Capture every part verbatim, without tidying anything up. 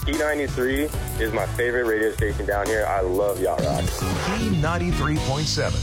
Key ninety-three is my favorite radio station down here. I love Yacht Rock. Key ninety-three point seven.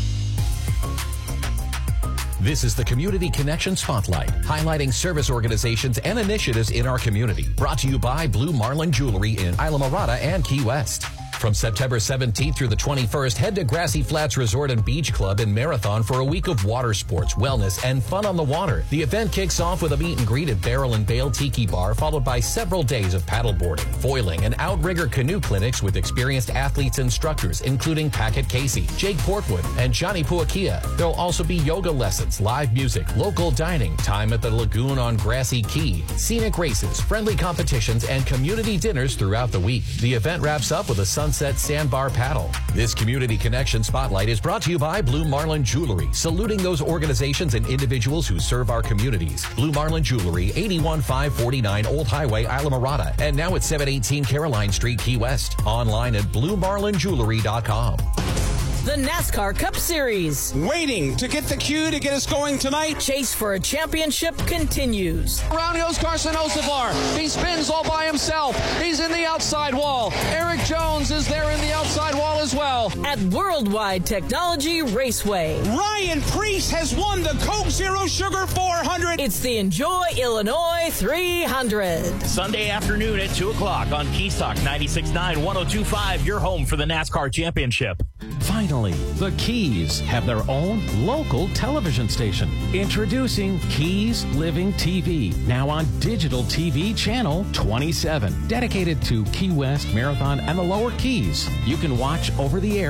This is the Community Connection Spotlight, highlighting service organizations and initiatives in our community. Brought to you by Blue Marlin Jewelry in Islamorada and Key West. From September seventeenth through the twenty-first, head to Grassy Flats Resort and Beach Club in Marathon for a week of water sports, wellness, and fun on the water. The event kicks off with a meet and greet at Barrel and Bale Tiki Bar, followed by several days of paddleboarding, foiling, and outrigger canoe clinics with experienced athletes and instructors, including Packet Casey, Jake Portwood, and Johnny Puakia. There'll also be yoga lessons, live music, local dining, time at the lagoon on Grassy Key, scenic races, friendly competitions, and community dinners throughout the week. The event wraps up with a Sunset Sandbar paddle. This Community Connection Spotlight is brought to you by Blue Marlin Jewelry, saluting those organizations and individuals who serve our communities. Blue Marlin Jewelry, eighty-one five forty-nine Old Highway, Islamorada, and now at seven eighteen Caroline Street, Key West. Online at blue marlin jewelry dot com. The NASCAR Cup Series. Waiting to get the cue to get us going tonight. Chase for a championship continues. Around goes Carson Osevar. He spins all by himself. He's in the outside wall. Eric Jones is there in the outside wall as well. At Worldwide Technology Raceway. Ryan Preece has won the Coke Zero Sugar four hundred. It's the Enjoy Illinois three hundred. Sunday afternoon at two o'clock on Keys Talk ninety-six point nine, one oh two point five, your home for the NASCAR Championship. Finally, the Keys have their own local television station. Introducing Keys Living T V, now on digital T V channel twenty-seven, dedicated to Key West, Marathon, and the Lower Keys. You can watch over the air